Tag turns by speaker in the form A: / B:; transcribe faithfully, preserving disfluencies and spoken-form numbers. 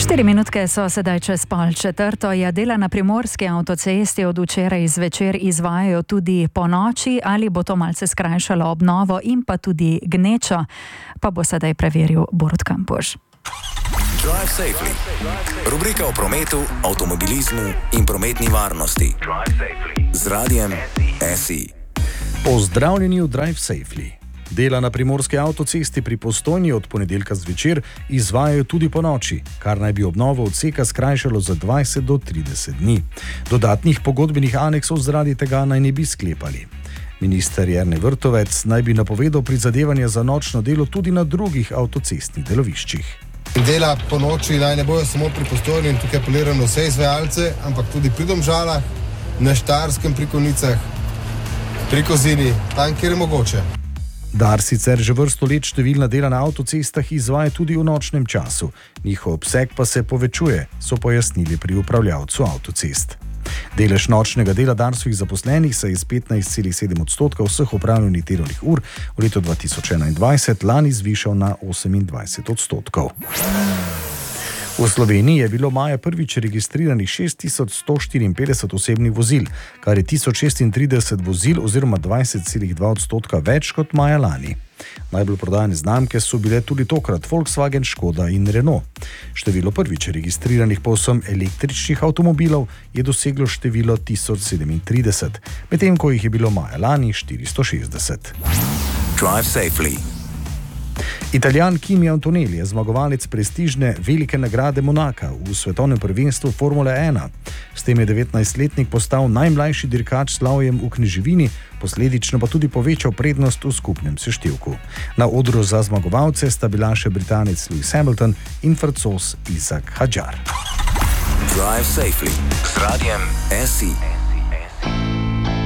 A: Štiri minutke so sedaj čez pol četrto. Ja, dela na primorski avtocesti od včeraj zvečer izvajajo tudi po noči. Ali bo to malce skrajšalo obnovo in pa tudi gnečo, pa bo sedaj preveril Borut Kampuš.
B: Drive safely. Rubrika o prometu, avtomobilizmu in prometni varnosti. Z radijem S I.
C: Pozdravljeni v Drive safely. Dela na primorski avtocesti pri Postojni od ponedeljka zvečer izvajajo tudi po noči, kar naj bi obnovo odseka skrajšalo za dvajset do trideset dni. Dodatnih pogodbenih aneksov zaradi tega naj ne bi sklepali. Minister Jernej Vrtovec naj bi napovedal prizadevanja za nočno delo tudi na drugih avtocestnih deloviščih.
D: Dela po noči naj ne bojo samo pri Postojni in tukaj apeliramo vse izvajalce, ampak tudi pri Domžalah, na Štajerskem pri Konjicah, pri Kozini, tam, kjer je mogoče.
C: Dars sicer že vrsto let številna dela na avtocestah izvaja tudi v nočnem času. Njihov obseg pa se povečuje, so pojasnili pri upravljavcu avtocest. Delež nočnega dela Darsovih zaposlenih se je iz petnajst celih sedem odstotka vseh opravljenih delovnih ur v letu dva tisoč enaindvajset lani zvišal na osemindvajset odstotkov. V Sloveniji je bilo maja prvič registriranih šest tisoč sto štiriinpetdeset osebnih vozil, kar je tisoč šestintrideset vozil oziroma dvajset celih dva odstotka več kot maja lani. Najbolj prodajane znamke so bile tudi tokrat Volkswagen, Škoda in Renault. Število prvič registriranih povsem električnih avtomobilov je doseglo število tisoč sedemintrideset, medtem ko jih je bilo maja lani štiristo šestdeset.
B: Drive safely.
C: Italijan Kimi Antonelli je zmagovalec prestižne velike nagrade Monaka v svetovnem prvenstvu Formule ena. S tem je devetnajstletnik postal najmlajši dirkač s slavjem v kneževini, posledično pa tudi povečal prednost v skupnem seštevku. Na odru za zmagovalce sta bila še Britanec Lewis Hamilton in Francoz Isaac Hadjar.
B: Drive safely. Z radijem S I.